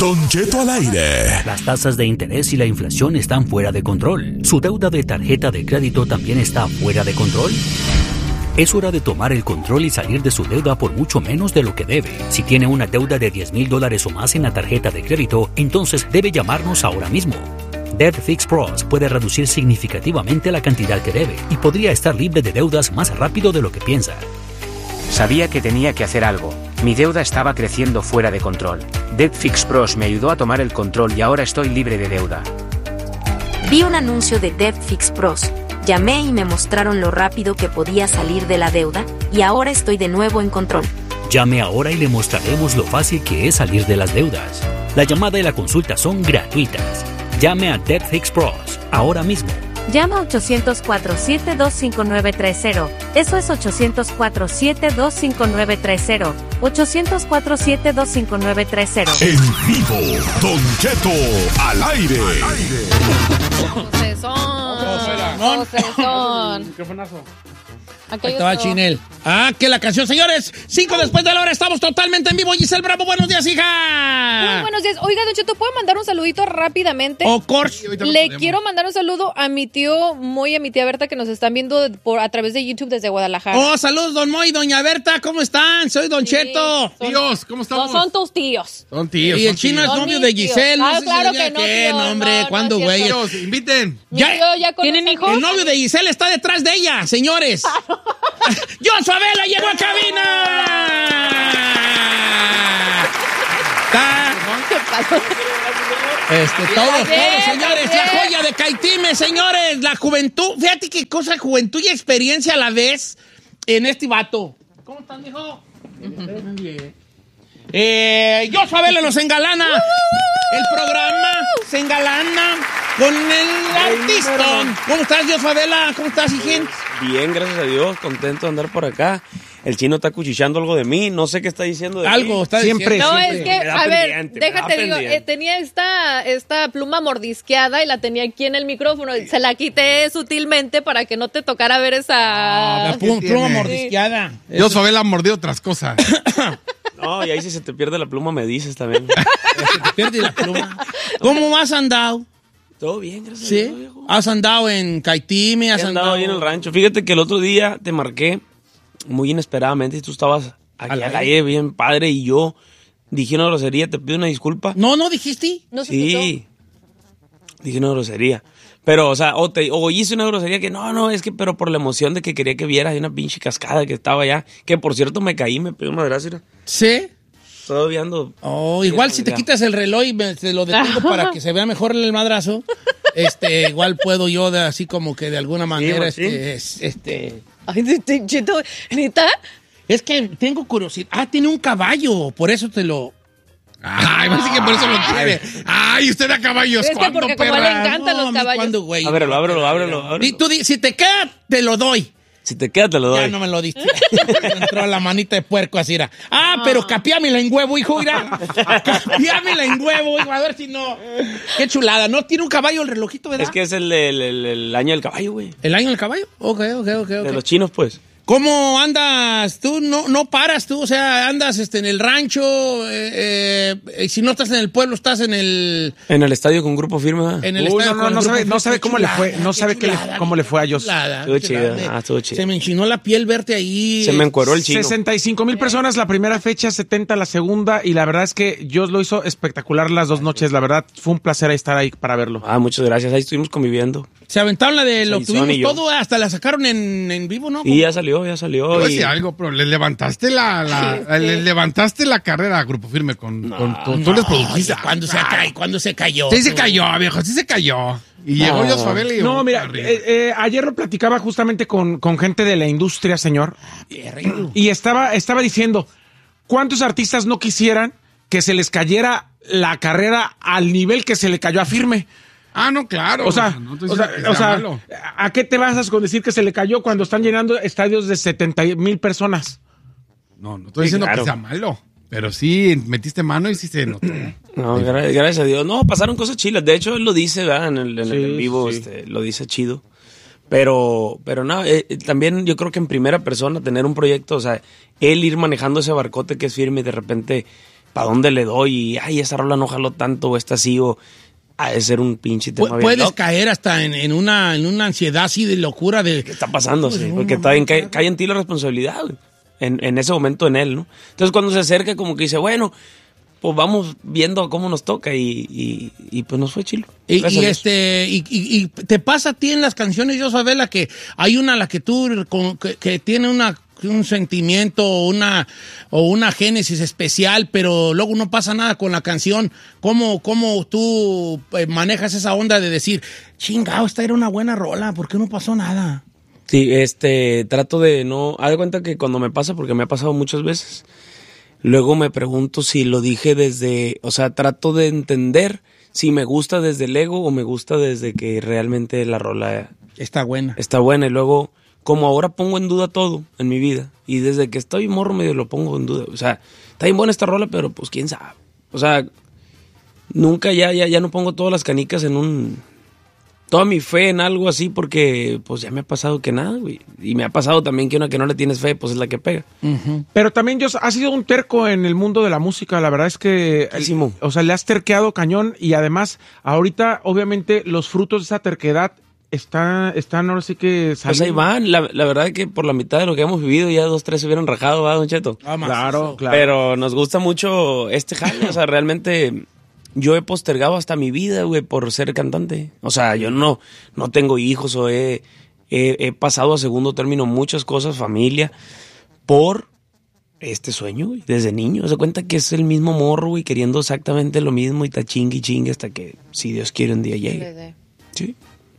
Don Cheto al aire. Las tasas de interés y la inflación están fuera de control. ¿Su deuda de tarjeta de crédito también está fuera de control? Es hora de tomar el control y salir de su deuda por mucho menos de lo que debe. Si tiene una deuda de $10,000 o más en la tarjeta de crédito, entonces debe llamarnos ahora mismo. Debt Fix Pros puede reducir significativamente la cantidad que debe y podría estar libre de deudas más rápido de lo que piensa. Sabía que tenía que hacer algo. Mi deuda estaba creciendo fuera de control. Debt Fix Pros me ayudó a tomar el control y ahora estoy libre de deuda. Vi un anuncio de Debt Fix Pros. Llamé y me mostraron lo rápido que podía salir de la deuda y ahora estoy de nuevo en control. Llame ahora y le mostraremos lo fácil que es salir de las deudas. La llamada y la consulta son gratuitas. Llame a Debt Fix Pros ahora mismo. Llama 800-472-5930. Eso es 800-472-5930. 800-472-5930. En vivo, Don Cheto al aire. ¿Qué fonazo? Ahí estaba Chinel. Que la canción, señores. 5 después de la hora, estamos totalmente en vivo. Giselle Bravo, buenos días, hija. Muy buenos días. Oiga, Don Cheto, ¿puedo mandar un saludito rápidamente? Of course. Le quiero mandar un saludo a mi tío Moy y a mi tía Berta que nos están viendo a través de YouTube desde Guadalajara. Oh, saludos, don Moy y doña Berta, ¿cómo están? Soy Don Cheto. Tíos, ¿cómo estamos? No son tus tíos. Son tíos. Y el chino es novio de Giselle. Ah, claro que no, ¿Qué, tío, hombre? no, ¿Cuándo, no, güey? Tíos, inviten. ¿Tienen hijos? El novio de Giselle está detrás de ella, señores. ¡John Favela llegó a cabina! Todos, señores, la joya de Caitime, señores, la juventud, fíjate qué cosa, juventud y experiencia a la vez en este vato. ¿Cómo están, mijo? Bien. John Favela nos engalana. El programa se engalana con el artista. ¿Cómo estás, John Favela? ¿Cómo estás, hijín? Bien, gracias a Dios, contento de andar por acá. El chino está cuchicheando algo de mí, no sé qué está diciendo de algo mí. Está siempre, no, siempre. es que, a ver, déjate digo, tenía esta pluma mordisqueada y la tenía aquí en el micrófono. Se la quité sutilmente para que no te tocara ver esa... La pluma mordisqueada. Yo Favela mordió otras cosas. No, y ahí si se te pierde la pluma me dices también. Se te pierde la pluma. ¿Cómo has andado? Todo bien, gracias a ¿Sí? Dios, viejo. ¿Has andado en Caitime? ¿Has andado ahí en el rancho? Fíjate que el otro día te marqué muy inesperadamente y tú estabas aquí al aire bien padre y yo dije una grosería, te pido una disculpa. No dijiste. ¿No se Sí, dije una grosería. Pero, o sea, o hice una grosería que no, es que, pero por la emoción de que quería que vieras, hay una pinche cascada que estaba allá, que por cierto me caí, me pegó una gracia. ¿Sí? Todavía ando. Oh, igual si te quitas el reloj y te lo detengo para que se vea mejor el madrazo, igual puedo yo así como que de alguna manera, Ay, Cheto, ¿neta? Es que tengo curiosidad. Tiene un caballo, por eso te lo... Ay, parece que por eso lo quiere. Ay, usted da caballos. Es que ¿Cuándo, porque como le encantan los caballos. ¿Cuándo, güey? Ábrelo. Y tú si te queda, te lo doy. Si te queda, te lo doy. Ya no me lo diste. Entró la manita de puerco así, era. Pero capiámela en huevo, hijo, mira. Capiámela en huevo, hijo, a ver si no. Qué chulada, ¿no? Tiene un caballo el relojito, ¿verdad? Es que es el año del caballo, güey. ¿El año del caballo? Ok. De los chinos, pues. ¿Cómo andas tú? No paras tú, o sea, andas en el rancho, si no estás en el pueblo, estás en el... En el estadio con Grupo Firme, ¿verdad? En el estadio con Grupo Firme. No sabe cómo le fue, no sabe cómo le fue a ellos. Estuvo chido, estuvo chido. Se me enchinó la piel verte ahí. Se me encueró el chino. 65,000 personas la primera fecha, 70 la segunda, y la verdad es que Dios lo hizo espectacular las 2 noches, la verdad fue un placer estar ahí para verlo. Muchas gracias, ahí estuvimos conviviendo. Se aventaron la de lo Saizón tuvimos y yo. todo, hasta la sacaron en vivo, ¿no? Y ya salió. Voy a decir algo, pero le levantaste le levantaste la carrera a Grupo Firme con tú les produjiste. ¿Cuándo se cayó? Sí se cayó, viejo, sí se cayó. Y llegó Jos Favela y... No, mira, ayer lo platicaba justamente con gente de la industria, señor. Y estaba diciendo, ¿cuántos artistas no quisieran que se les cayera la carrera al nivel que se le cayó a Firme? No, claro. O sea, ¿a qué te vas con decir que se le cayó cuando están llenando estadios de 70,000 personas? No estoy diciendo que sea malo. Pero sí, metiste mano y sí se notó. No, gracias a Dios. No, pasaron cosas chilas. De hecho, él lo dice, ¿verdad? En el en vivo, sí. Lo dice chido. Pero no, también yo creo que en primera persona tener un proyecto, o sea, él ir manejando ese barcote que es Firme y de repente para dónde le doy y, ay, esa rola no jaló tanto o esta sí o... Ha de ser un pinche tema. Puedes caer hasta en una ansiedad así de locura de... ¿Qué está pasando? Sí, porque también cae en ti la responsabilidad, güey. En ese momento en él, ¿no? Entonces cuando se acerca como que dice, bueno, pues vamos viendo cómo nos toca y pues nos fue chilo. Y te pasa a ti en las canciones, yo Sabela, que hay una la que tú que tiene un sentimiento o una génesis especial, pero luego no pasa nada con la canción. ¿Cómo tú manejas esa onda de decir, chingado, esta era una buena rola, ¿por qué no pasó nada? Sí, trato de no... Haz de cuenta que cuando me pasa, porque me ha pasado muchas veces, luego me pregunto si lo dije desde... O sea, trato de entender si me gusta desde el ego o me gusta desde que realmente la rola... Está buena. Está buena y luego... Como ahora pongo en duda todo en mi vida. Y desde que estoy morro medio lo pongo en duda. O sea, está bien buena esta rola, pero pues quién sabe. O sea, nunca ya no pongo todas las canicas en toda mi fe en algo así porque pues ya me ha pasado que nada, güey. Y me ha pasado también que una que no le tienes fe, pues es la que pega. Uh-huh. Pero también, Jos, has sido un terco en el mundo de la música. La verdad es que... O sea, le has terqueado cañón y además ahorita, obviamente, los frutos de esa terquedad están ahora sí que saliendo. Pues ahí van, la verdad es que por la mitad de lo que hemos vivido ya 2, 3 se hubieran rajado, ¿verdad, Don Cheto? Claro. Pero nos gusta mucho jale, o sea, realmente yo he postergado hasta mi vida, güey, por ser cantante. O sea, yo no tengo hijos o he pasado a segundo término muchas cosas, familia, por este sueño, güey, desde niño. Se cuenta que es el mismo morro, güey, queriendo exactamente lo mismo y está chingue hasta que, si Dios quiere, un día llegue. Sí.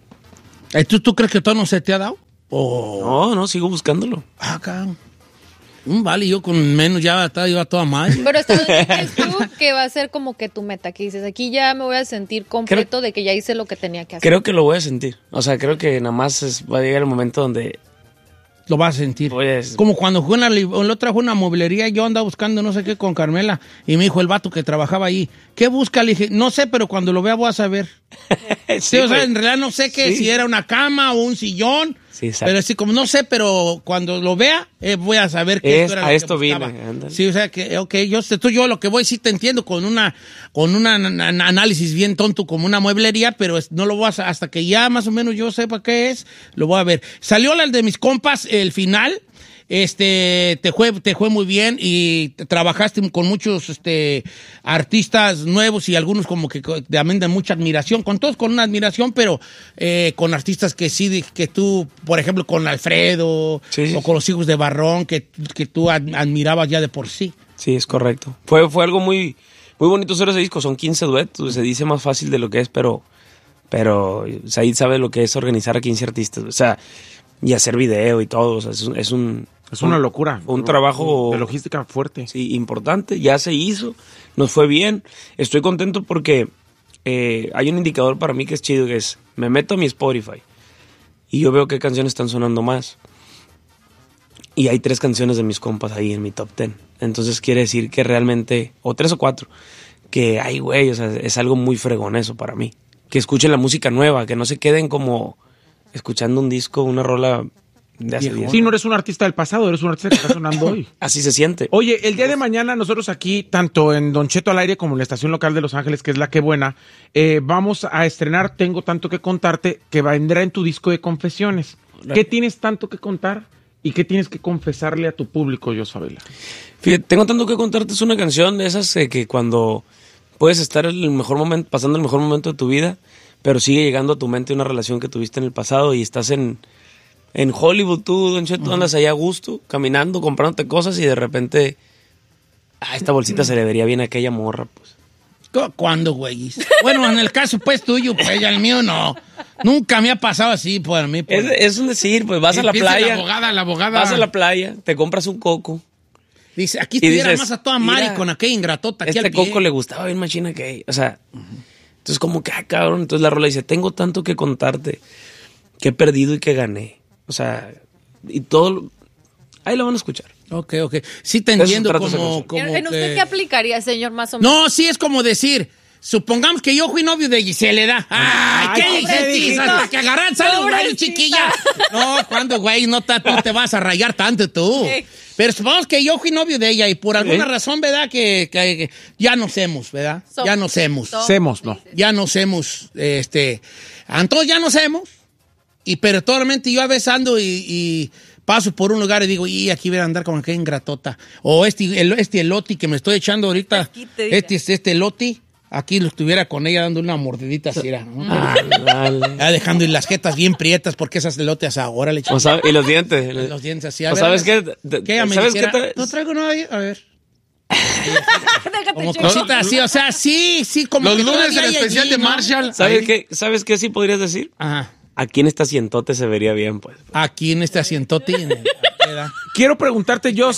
¿Tú crees que todo no se te ha dado? No, sigo buscándolo. Cabrón. Vale, yo con menos ya iba toda mal. Pero ¿crees tú que va a ser como que tu meta? Que dices, aquí ya me voy a sentir completo de que ya hice lo que tenía que hacer. Creo que lo voy a sentir. O sea, creo que nada más va a llegar el momento donde... Lo vas a sentir. Como cuando fue la otra fue una mueblería, yo andaba buscando no sé qué con Carmela y me dijo el vato que trabajaba ahí, ¿qué busca? Le dije, no sé, pero cuando lo vea voy a saber. Sí, o sea, en realidad no sé si era una cama o un sillón. Sí, pero así como no sé, pero cuando lo vea voy a saber que esto era lo que esto vine. Sí, o sea que yo lo que voy sí te entiendo con un análisis bien tonto como una mueblería, pero no lo voy a hasta que ya más o menos yo sepa qué es, lo voy a ver. Salió la de mis compas el final. Te fue muy bien y trabajaste con muchos artistas nuevos y algunos como que también de mucha admiración, con todos con una admiración, pero con artistas que sí, que tú, por ejemplo, con Alfredo o con los Hijos de Barrón, que tú admirabas ya de por sí. Sí, es correcto. Fue algo muy, muy bonito hacer ese disco, son 15 duetos, se dice más fácil de lo que es, pero Said sabe lo que es organizar a 15 artistas, o sea, y hacer video y todo, o sea, es una locura. Un trabajo de logística fuerte. Sí, importante. Ya se hizo. Nos fue bien. Estoy contento porque hay un indicador para mí que es chido, que es, me meto a mi Spotify y yo veo qué canciones están sonando más. Y hay 3 canciones de mis compas ahí en mi top 10. Entonces quiere decir que realmente, o 3 o 4, que ay, güey, o sea, es algo muy fregón eso para mí. Que escuchen la música nueva, que no se queden como escuchando un disco, una rola de hace 10. Sí, no eres un artista del pasado, eres un artista que está sonando hoy. Así se siente. Oye, el día de mañana nosotros aquí, tanto en Don Cheto al aire como en la estación local de Los Ángeles, que es La Que Buena, vamos a estrenar Tengo Tanto Que Contarte, que vendrá en tu disco de confesiones. ¿Qué tienes tanto que contar y qué tienes que confesarle a tu público, Josabela? Fíjate, Tengo Tanto Que Contarte es una canción de esas que cuando puedes estar en el mejor momento, pasando el mejor momento de tu vida, pero sigue llegando a tu mente una relación que tuviste en el pasado y estás en Hollywood, tú, Don Cheto, andas allá a gusto, caminando, comprándote cosas y de repente, esta bolsita se le vería bien a aquella morra, pues. ¿Cuándo, güey? Bueno, en el caso, pues, tuyo, pues, el mío no. Nunca me ha pasado así, por mí. Es un decir, pues, vas a la playa. La abogada. Vas a la playa, te compras un coco. Dice, aquí estuviera más a toda madre con aquella ingratota aquí al pie. Coco le gustaba bien machina que, o sea, entonces como que, cabrón, entonces la rola dice, tengo tanto que contarte, que he perdido y que gané. O sea, y todo, ahí lo van a escuchar. Ok. Sí te entiendo como ¿En usted qué aplicaría, señor, más o menos? No, sí es como decir, supongamos que yo fui novio de Giselle, ¿da? ¡Ay, qué dijiste! Hasta que agarran sale un chiquilla. No, ¿cuándo, güey? No te vas a rayar tanto tú. Pero supongamos que yo fui novio de ella y por alguna razón, ¿verdad? Que ya nos hemos, ¿verdad? Ya nos hemos. ¿no? Ya nos hemos, entonces ya nos hemos. Pero totalmente yo a veces ando y paso por un lugar y digo, y aquí voy a andar como que ingratota. O este eloti que me estoy echando ahorita, este eloti, aquí lo estuviera con ella dando una mordidita así, ¿no? Ya dejando y las jetas bien prietas porque esas elotes ahora le echan. Y los dientes. Los dientes así. ¿Sabes qué? ¿Sabes qué? No traigo nada ahí. A ver. Como cositas así, o sea, sí, como los que lunes el especial allí, de Marshall. ¿Sabes qué sí podrías decir? Ajá. Aquí en este asientote se vería bien, pues. Aquí en este asientote. Quiero preguntarte, Jos,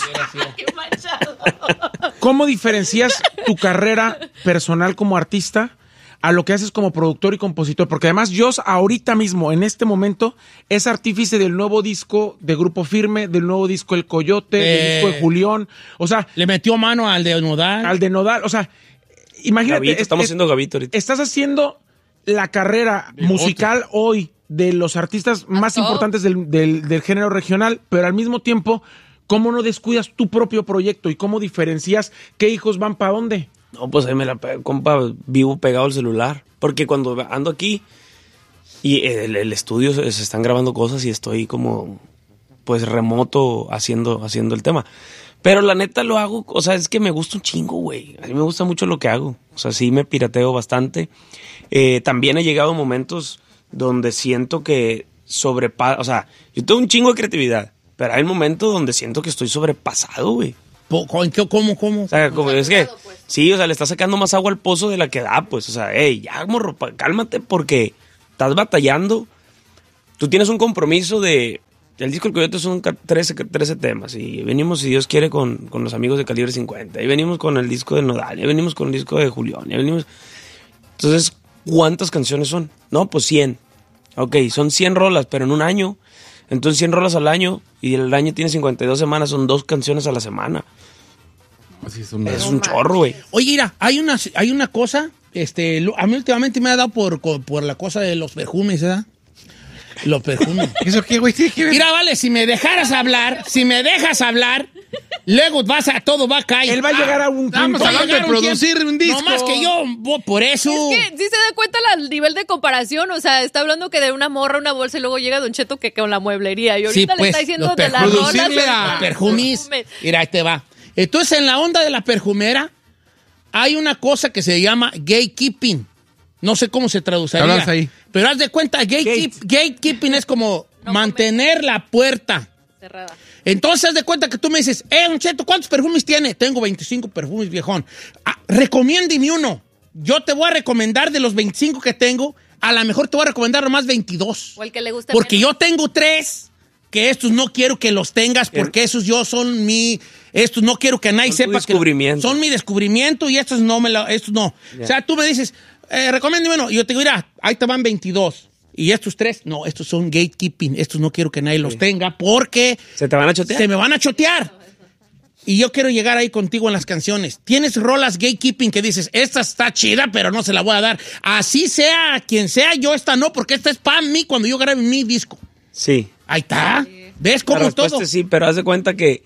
¿cómo diferencias tu carrera personal como artista a lo que haces como productor y compositor? Porque además Jos ahorita mismo, en este momento, es artífice del nuevo disco de Grupo Firme, del nuevo disco El Coyote, del disco de Julián. O sea, le metió mano al de Nodal. O sea, imagínate. Gavito, estamos haciendo Gavito ahorita. Estás haciendo la carrera musical hoy de los artistas más importantes del género regional, pero al mismo tiempo, ¿cómo no descuidas tu propio proyecto y cómo diferencias qué hijos van para dónde? No, pues ahí me la pego, compa, vivo pegado al celular. Porque cuando ando aquí y el estudio se están grabando cosas y estoy como, pues, remoto haciendo el tema. Pero la neta lo hago, o sea, es que me gusta un chingo, güey. A mí me gusta mucho lo que hago. O sea, sí me pirateo bastante. También he llegado a momentos donde siento que sobrepasa, o sea, yo tengo un chingo de creatividad, pero hay momentos donde siento que estoy sobrepasado, güey. ¿Cómo? O sea, como es que, sí, o sea, le está sacando más agua al pozo de la que da, pues, o sea, ya, morro, cálmate porque estás batallando. Tú tienes un compromiso el disco El Coyote son 13 temas y venimos, si Dios quiere, con los amigos de Calibre 50, y venimos con el disco de Nodal, y venimos con el disco de Julián, y venimos... Entonces, ¿cuántas canciones son? No, pues 100. Ok, son 100 rolas, pero en un año. Entonces 100 rolas al año y el año tiene 52 semanas, son 2 canciones a la semana. Así es un chorro, güey. Oye, mira, hay una cosa, a mí últimamente me ha dado por la cosa de los perfumes, ¿verdad? Los perfumes. ¿Eso qué, güey? Mira, vale, si me dejas hablar, luego todo va a caer. Él va a llegar a un punto. Estamos hablando de producir un disco. No más que yo, por eso. Es que sí se da cuenta el nivel de comparación, o sea, está hablando que de una morra, una bolsa, y luego llega Don Cheto que con la mueblería. Y ahorita le está diciendo de las rolas. Perfumes. Mira, ahí te va. Entonces, en la onda de la perfumera, hay una cosa que se llama gatekeeping. No sé cómo se traduciría. Ahí. Pero haz de cuenta, gatekeeping es como mantener la puerta cerrada. Entonces, haz de cuenta que tú me dices, Don Cheto, ¿cuántos perfumes tiene? Tengo 25 perfumes, viejón. Recomiéndeme uno. Yo te voy a recomendar de los 25 que tengo, a lo mejor te voy a recomendar nomás 22. O el que le guste porque menos. yo tengo 3, que estos no quiero que los tengas, porque esos estos no quiero que nadie sepa que son mi descubrimiento y estos no. Yeah. O sea, tú me dices, recomiéndeme uno. Y yo te digo, mira, ahí te van 22. Y estos 3, no, estos son gatekeeping. Estos no quiero que nadie los tenga porque... ¿Se te van a chotear? Se me van a chotear. Y yo quiero llegar ahí contigo en las canciones. Tienes rolas gatekeeping que dices, esta está chida, pero no se la voy a dar. Así sea, quien sea, yo esta no, porque esta es para mí cuando yo grabe mi disco. Sí. Ahí está. ¿Ves cómo todo? Sí, pero haz de cuenta que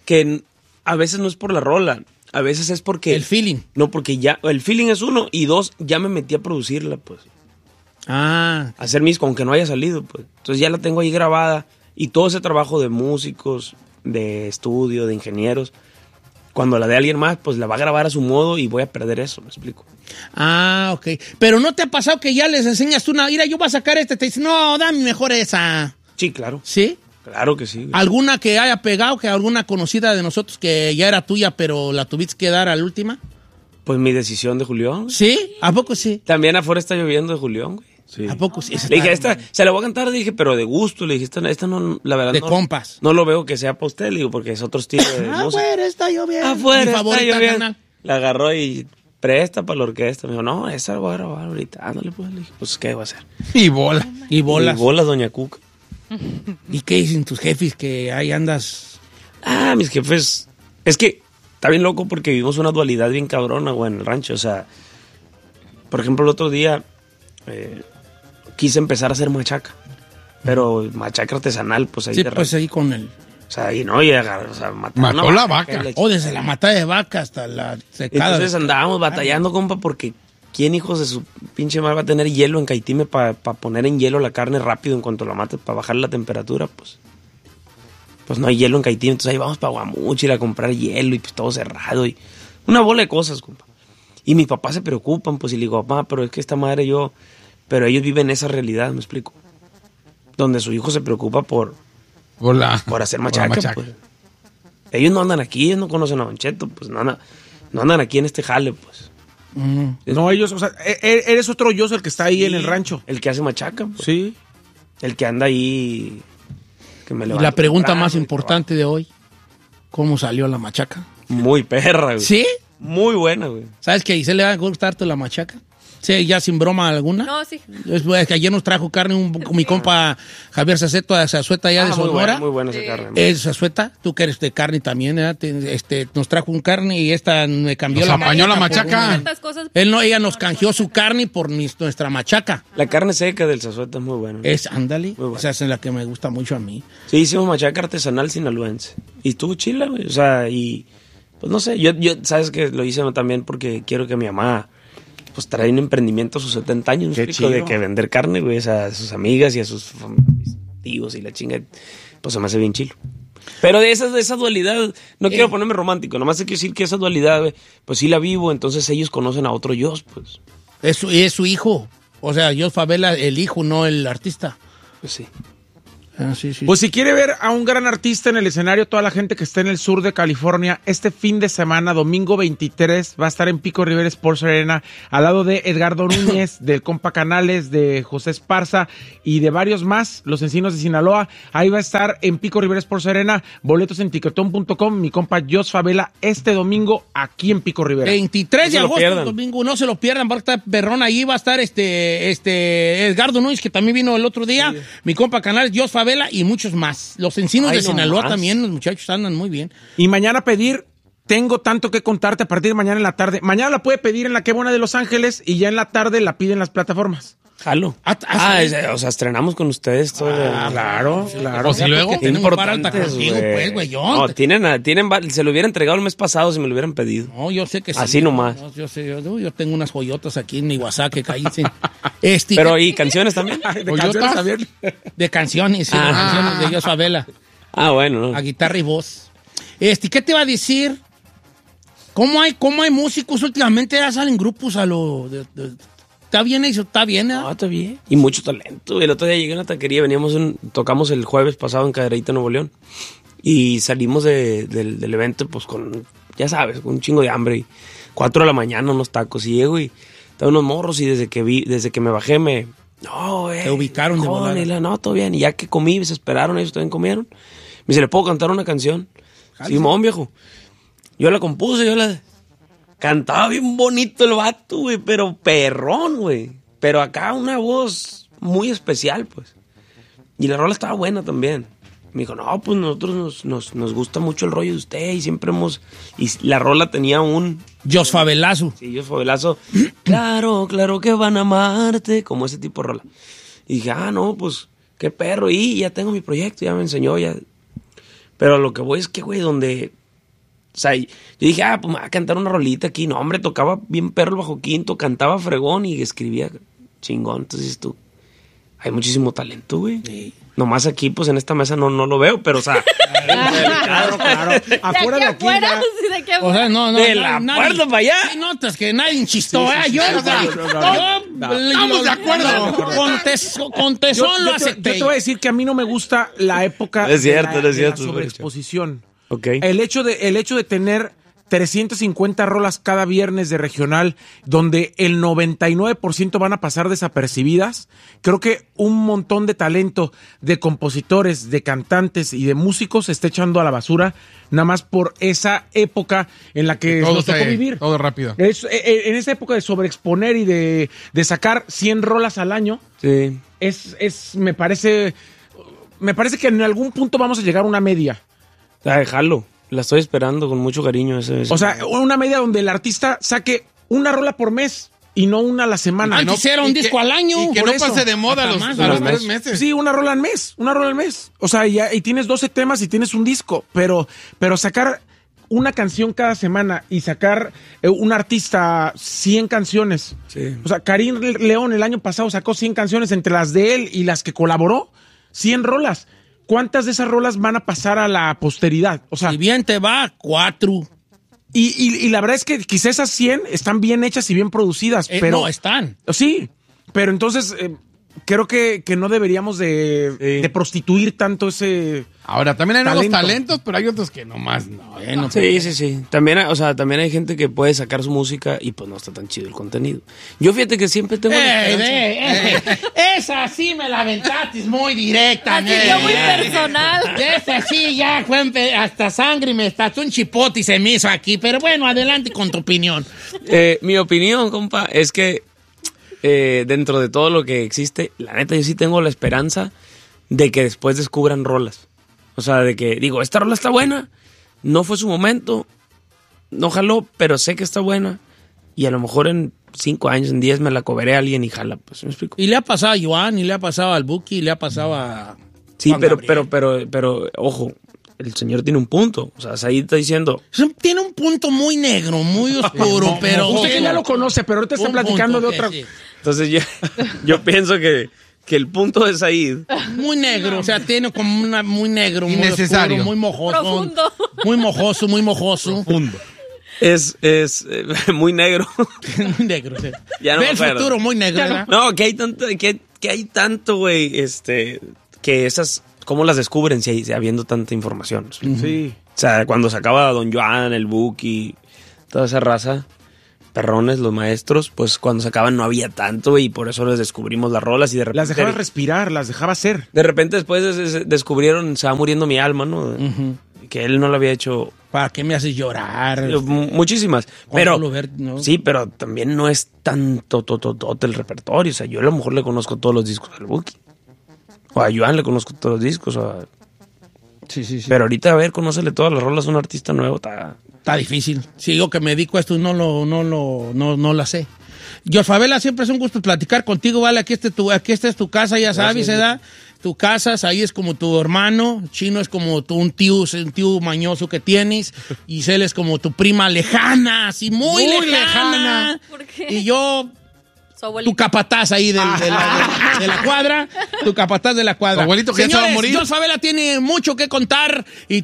a veces no es por la rola. A veces es porque... El feeling. No, porque ya... El feeling es 1 y 2, ya me metí a producirla, pues. Hacer aunque no haya salido, pues. Entonces ya la tengo ahí grabada. Y todo ese trabajo de músicos, de estudio, de ingenieros, cuando la dé a alguien más, pues la va a grabar a su modo y voy a perder eso, ¿me explico? Ok. Pero ¿no te ha pasado que ya les enseñas tú mira, yo voy a sacar te dicen, no, dame mejor esa? Sí, claro. ¿Sí? Claro que sí. ¿Alguna que haya pegado, que alguna conocida de nosotros que ya era tuya, pero la tuviste que dar a la última? Pues mi decisión de Julián. ¿Sí? ¿A poco sí? También afuera está lloviendo de Julián, güey. Sí. ¿A poco sí? Le dije, se la voy a cantar, le dije, pero de gusto. Le dije, esta no, la verdad, de compas. No lo veo que sea para usted, le digo, porque es otro estilo de música. Afuera está lloviendo. Afuera está lloviendo. La agarró y presta para la orquesta. Me dijo, no, esa la voy a grabar ahorita. Ándale, pues. Le dije, pues, ¿qué voy a hacer? Y bolas. Y bolas, doña Cuca. ¿Y qué dicen tus jefes que ahí andas? Mis jefes... Es que está bien loco porque vivimos una dualidad bien cabrona, güey, en el rancho. O sea, por ejemplo, el otro día quise empezar a hacer machaca, pero machaca artesanal, pues ahí. Sí, pues ahí con el... O sea, ahí no, y agarrar, o sea, mató la vaca. Desde la matada de vaca hasta la secada. Entonces andábamos batallando, compa, porque ¿quién hijos de su pinche madre va a tener hielo en Caitime para poner en hielo la carne rápido en cuanto la mates, para bajar la temperatura? Pues no hay hielo en Caitime, entonces ahí vamos para Guamúchil a comprar hielo y pues todo cerrado y una bola de cosas, compa. Y mis papás se preocupan, pues, y le digo, papá, pero es que esta madre pero ellos viven esa realidad, ¿me explico? Donde su hijo se preocupa por hacer machaca, pues. Ellos no andan aquí, ellos no conocen a Don Cheto, pues no andan aquí en este jale, pues. No, ellos, o sea, eres otro yo el que está ahí en el rancho. El que hace machaca, pues. Sí. El que anda ahí. Que me y la pregunta más importante de hoy: ¿cómo salió la machaca? Muy perra, güey. ¿Sí? Muy buena, güey. ¿Sabes que a Giselle le va a gustarte la machaca? Sí, ya sin broma alguna. No, sí. Es que ayer nos trajo carne mi compa Javier Zazueta allá de Sonora. Muy buena esa carne. Es Zazueta, tú que eres de carne también, nos trajo un carne y esta me cambió la machaca. La machaca. Ella nos canjeó su carne por nuestra machaca. La carne seca del Zazueta es muy buena. Ándale, esa es la que me gusta mucho a mí. Sí, hicimos machaca artesanal sinaloense. Y estuvo chila, güey. O sea, y pues no sé, yo sabes que lo hice también porque quiero que mi mamá pues trae un emprendimiento a sus 70 años, de que vender carne, güey, a sus amigas y a sus tíos y la chinga, pues se me hace bien chilo. Pero de esa dualidad, no quiero ponerme romántico, nomás hay que decir que esa dualidad, güey, pues sí la vivo, entonces ellos conocen a otro Jos, pues. Es su hijo, o sea, Jos Favela, el hijo, no el artista. Pues sí. Sí. Pues si quiere ver a un gran artista en el escenario, toda la gente que está en el sur de California, este fin de semana, domingo 23, va a estar en Pico Rivera Sports Arena, al lado de Edgardo Núñez, del compa Canales, de José Esparza y de varios más, los Encinos de Sinaloa. Ahí va a estar en Pico Rivera Sports Arena, boletos en tiquetón.com, mi compa Jos Favela, este domingo aquí en Pico Rivera. 23 de agosto, domingo, no se lo pierdan, va a estar perrón ahí, va a estar Edgardo Núñez, que también vino el otro día, mi compa Canales, Jos Favela y muchos más. Los Encinos de Sinaloa también, los muchachos andan muy bien. Y mañana pedir, tengo tanto que contarte a partir de mañana en la tarde. Mañana la puede pedir en la Qué Buena de Los Ángeles y ya en la tarde la pide en las plataformas. Jalo. O sea, estrenamos con ustedes todo. Claro. O si luego tenemos para alta contigo, pues, güey. No, se lo hubiera entregado el mes pasado si me lo hubieran pedido. No, yo sé que sí. Así nomás. No, yo tengo unas joyotas aquí en mi WhatsApp que caí sin... Pero, ¿y canciones también? De canciones, sí, de canciones de Jos Favela. Bueno. A guitarra y voz. ¿Qué te iba a decir? ¿Cómo hay músicos últimamente? Ya salen grupos a lo... ¿Está bien eso? ¿Está bien? No, está bien. Y mucho talento. El otro día llegué a una taquería, tocamos el jueves pasado en Cadereyta, Nuevo León. Y salimos del evento, pues con, ya sabes, con un chingo de hambre. Y 4 de la mañana, unos tacos. Y llego y estaban unos morros y desde que me bajé te ubicaron de volada. No, todo bien. Y ya que comí, se esperaron, ellos también comieron. Me dice, ¿le puedo cantar una canción? Simón, viejo. Yo la compuse, cantaba bien bonito el vato, güey, pero perrón, güey. Pero acá una voz muy especial, pues. Y la rola estaba buena también. Me dijo, no, pues nosotros nos gusta mucho el rollo de usted y siempre y la rola tenía un... Jos Favelazo. Sí, Jos Favelazo. Claro que van a amarte, como ese tipo de rola. Y dije, no, pues, qué perro. Y ya tengo mi proyecto, ya me enseñó, ya. Pero lo que voy es que, güey, donde... O sea, yo dije, pues me voy a cantar una rolita aquí. No, hombre, tocaba bien perro el bajo quinto, cantaba fregón y escribía chingón. Entonces tú, hay muchísimo talento, güey. Sí. Nomás aquí, pues en esta mesa no lo veo, pero o sea... claro. Afuera de aquí ya... O sea, no. De la puerta para allá. Sí, notas que nadie chistó, Yo estamos de acuerdo. Con tesón lo acepté. Yo te voy a decir que a mí no me gusta la época de la sobreexposición. Okay. El hecho de tener 350 rolas cada viernes de regional, donde el 99% van a pasar desapercibidas, creo que un montón de talento de compositores, de cantantes y de músicos se está echando a la basura, nada más por esa época en la que nos tocó vivir. Todo rápido. En esa época de sobreexponer y de sacar 100 rolas al año, sí. Me parece que en algún punto vamos a llegar a una media. Déjalo. La estoy esperando con mucho cariño. O sea, una media donde el artista saque una rola por mes y no una a la semana. Antes era un disco al año. Y que no pase de moda a los 3 meses. Sí, una rola al mes. O sea, y tienes 12 temas y tienes un disco. Pero sacar una canción cada semana y sacar un artista 100 canciones. Sí. O sea, Karim León el año pasado sacó 100 canciones entre las de él y las que colaboró. 100 rolas. ¿Cuántas de esas rolas van a pasar a la posteridad? O sea, si bien te va, 4. Y la verdad es que quizás esas 100 están bien hechas y bien producidas, pero... No, están. Sí, pero entonces creo que no deberíamos de prostituir tanto ese... Ahora, también hay nuevos talentos, pero hay otros que nomás no. Sí. También hay gente que puede sacar su música y pues no está tan chido el contenido. Yo fíjate que siempre tengo esa sí me la aventaste muy directa. Así yo muy personal. Esa sí ya fue hasta sangre y me estalló un chipote y se me hizo aquí. Pero bueno, adelante con tu opinión. Mi opinión, compa, es que dentro de todo lo que existe, la neta yo sí tengo la esperanza de que después descubran rolas. O sea, de que digo, esta rola está buena, no fue su momento, no jaló, pero sé que está buena. Y a lo mejor en 5 años, en 10 me la cobré a alguien y jala, pues, ¿me explico? Y le ha pasado a Joan, y le ha pasado al Buki, y le ha pasado a... Sí, pero, ojo, el señor tiene un punto. O sea, ahí está diciendo... Tiene un punto muy negro, muy oscuro, pero... Usted que ya lo conoce, pero ahorita está platicando de otra... Sí. Entonces yo pienso que el punto de Said... Muy negro, o sea, tiene como una muy negro, innecesario, muy oscuro, muy mojoso. Profundo. Muy mojoso. Profundo. Es muy negro. Muy negro, sí. Ya no ve el futuro muy negro, ¿verdad? No, que hay tanto, güey, que esas... ¿Cómo las descubren si habiendo tanta información? Sí. O sea, cuando sacaba Don Joan, el Buki, toda esa raza... perrones, los maestros, pues cuando sacaban no había tanto y por eso les descubrimos las rolas y de repente... Las dejaba respirar, las dejaba ser. De repente después descubrieron Se va muriendo mi alma, ¿no? Uh-huh. Que él no lo había hecho... ¿Para qué me haces llorar? Muchísimas. Pero ¿no? Sí, pero también no es tanto el repertorio. O sea, yo a lo mejor le conozco todos los discos al Buki. O a Joan le conozco todos los discos. Sí. Pero ahorita, a ver, conócele todas las rolas a un artista nuevo, está difícil. Si digo que me dedico a esto y no la sé. Jos Favela, siempre es un gusto platicar contigo, ¿vale? Aquí esta es tu casa, ya sabes, ¿verdad? Tu casa, ahí es como tu hermano, Chino es como un tío mañoso que tienes, y él es como tu prima lejana, así muy lejana. ¿Por qué? Y yo... Tu capataz ahí de la cuadra. Tu capataz de la cuadra. Abuelito que señores, ya se va a morir. Jos Favela tiene mucho que contar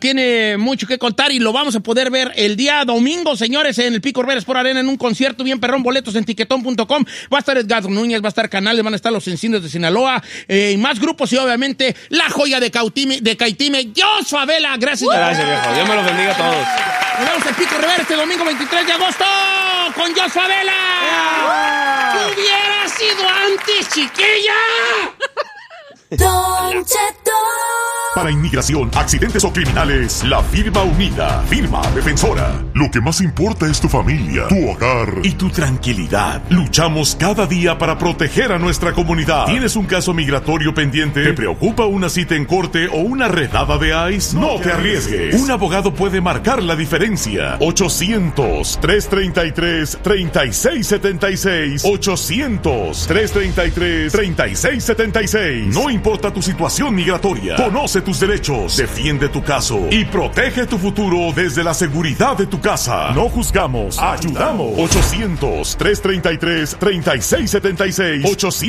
y lo vamos a poder ver el día domingo, señores, en el Pico Rivera Sport Arena en un concierto bien perrón, boletos en tiquetón.com. Va a estar Edgar Núñez, va a estar Canales, van a estar los Encinos de Sinaloa, y más grupos y obviamente la joya de Caitime, Jos Favela. Gracias. Gracias, viejo. Dios me los bendiga a todos. Nos vemos en Pico Rivera este domingo 23 de agosto con Jos Favela. ¡Hubiera sido antes, chiquilla! Don Cheto. Para inmigración, accidentes o criminales, la firma unida, firma defensora. Lo que más importa es tu familia, tu hogar y tu tranquilidad. Luchamos cada día para proteger a nuestra comunidad. ¿Tienes un caso migratorio pendiente? ¿Te preocupa una cita en corte o una redada de ICE? No te arriesgues. Un abogado puede marcar la diferencia. 800-333-3676. 800-333-3676. No importa tu situación migratoria. Conoce tus derechos, defiende tu caso y protege tu futuro desde la seguridad de tu casa. No juzgamos, ayudamos. 800-333-3676.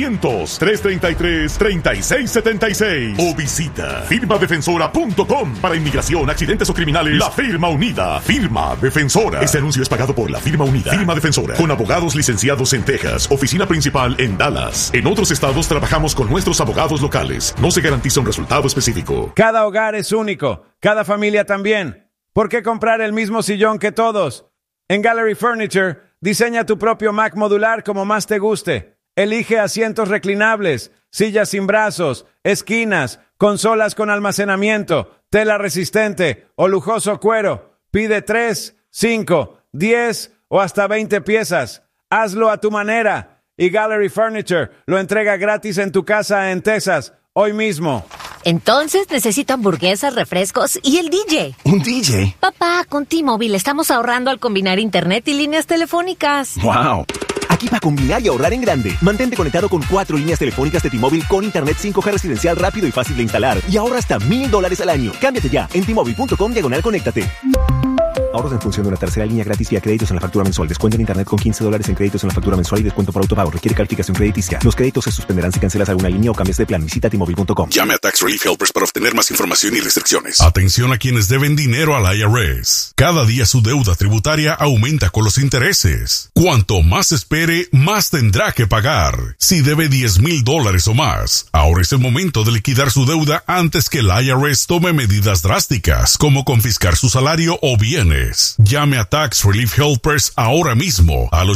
800-333-3676. O visita firmadefensora.com. Para inmigración, accidentes o criminales, la firma unida. Firma Defensora. Este anuncio es pagado por la firma unida. Firma Defensora. Con abogados licenciados en Texas. Oficina principal en Dallas. En otros estados trabajamos con nuestros abogados locales. No se garantiza un resultado específico. Cada hogar es único, cada familia también. ¿Por qué comprar el mismo sillón que todos? En Gallery Furniture, diseña tu propio Mac modular como más te guste. Elige asientos reclinables, sillas sin brazos, esquinas, consolas con almacenamiento, tela resistente o lujoso cuero. Pide 3, 5, 10 o hasta 20 piezas. Hazlo a tu manera. Y Gallery Furniture lo entrega gratis en tu casa en Texas, hoy mismo. Entonces necesito hamburguesas, refrescos y el DJ. ¿Un DJ? Papá, con T-Mobile estamos ahorrando al combinar internet y líneas telefónicas. ¡Wow! aquí para combinar y ahorrar en grande. Mantente conectado con 4 líneas telefónicas de T-Mobile con internet 5G residencial rápido y fácil de instalar. Y ahorra hasta $1,000 al año. Cámbiate ya en T-Mobile.com/conéctate. Ahorros en función de una tercera línea gratis vía créditos en la factura mensual. Descuento en internet con $15 en créditos en la factura mensual y descuento por autopago. Requiere calificación crediticia. Los créditos se suspenderán si cancelas alguna línea o cambias de plan. Visita T-Mobile.com. Llame a Tax Relief Helpers para obtener más información y restricciones. Atención a quienes deben dinero al IRS. Cada día su deuda tributaria aumenta con los intereses. Cuanto más espere, más tendrá que pagar. Si debe $10,000 o más, ahora es el momento de liquidar su deuda antes que el IRS tome medidas drásticas, como confiscar su salario o bienes. Llame a Tax Relief Helpers ahora mismo al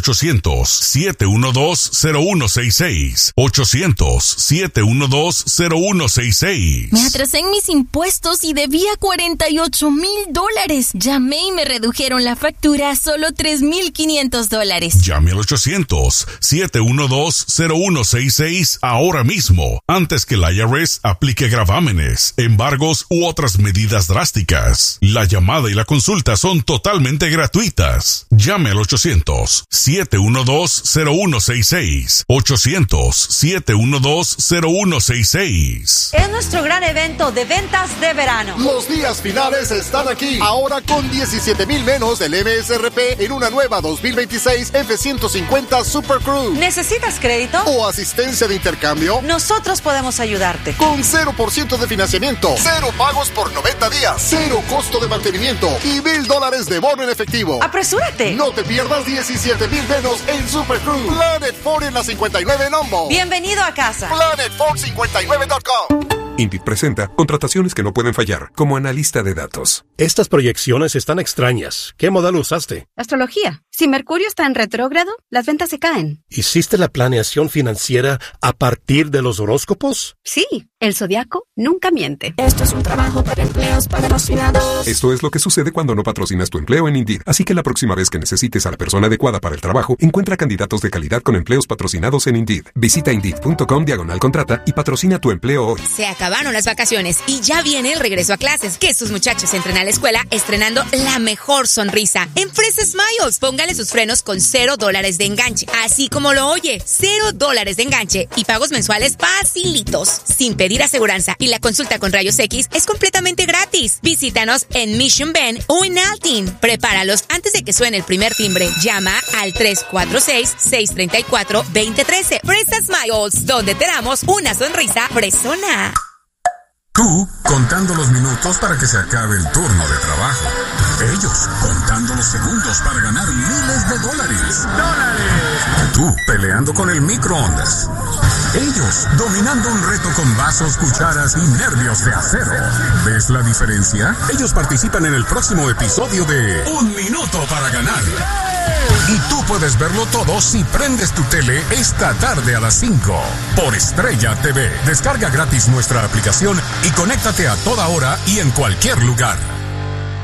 800-712-0166. 800-712-0166. Me atrasé en mis impuestos y debía $48,000. Llamé y me redujeron la factura a solo $3,500. Llame al 800-712-0166 ahora mismo, antes que el IRS aplique gravámenes, embargos u otras medidas drásticas. La llamada y la consulta son totalmente gratuitas. Llame al 800-712-0166. 800-712-0166. Es nuestro gran evento de ventas de verano. Los días finales están aquí. Ahora con 17,000 menos del MSRP en una nueva 2026 F-150 Super Cruise. ¿Necesitas crédito? ¿O asistencia de intercambio? Nosotros podemos ayudarte. Con 0% de financiamiento, 0 pagos por 90 días, 0 costo de mantenimiento y $1,000 de bono en efectivo. ¡Apresúrate! No te pierdas 17,000 menos en Super Cruise. Planet Ford en la 59 en Humboldt. Bienvenido a casa. PlanetFord59.com. Indeed presenta contrataciones que no pueden fallar, como analista de datos. Estas proyecciones están extrañas. ¿Qué modelo usaste? Astrología. Si Mercurio está en retrógrado, las ventas se caen. ¿Hiciste la planeación financiera a partir de los horóscopos? Sí, el zodiaco nunca miente. Esto es un trabajo para empleos patrocinados. Esto es lo que sucede cuando no patrocinas tu empleo en Indeed. Así que la próxima vez que necesites a la persona adecuada para el trabajo, encuentra candidatos de calidad con empleos patrocinados en Indeed. Visita Indeed.com/contrata y patrocina tu empleo hoy. Se acabaron las vacaciones y ya viene el regreso a clases. Que sus muchachos entren a la escuela estrenando la mejor sonrisa en Fresa Smiles. Póngale sus frenos con $0 de enganche. Así como lo oye, $0 de enganche y pagos mensuales facilitos, sin pedir aseguranza. Y la consulta con rayos X es completamente gratis. Visítanos en Mission Bend o en Altin. Prepáralos antes de que suene el primer timbre. Llama al 346-634-2013. Fresa Smiles, donde te damos una sonrisa fresona. Tú contando los minutos para que se acabe el turno de trabajo. Ellos contando los segundos para ganar miles de dólares. Tú peleando con el microondas. Ellos dominando un reto con vasos, cucharas y nervios de acero. ¿Ves la diferencia? Ellos participan en el próximo episodio de Un Minuto para Ganar. Y tú puedes verlo todo si prendes tu tele esta tarde a las 5 por Estrella TV. Descarga gratis nuestra aplicación y conéctate a toda hora y en cualquier lugar.